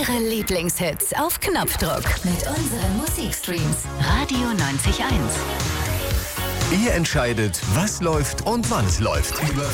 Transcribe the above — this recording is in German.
Ihre Lieblingshits auf Knopfdruck mit unseren Musikstreams. Radio 90.1. Ihr entscheidet, was läuft und wann es läuft. Über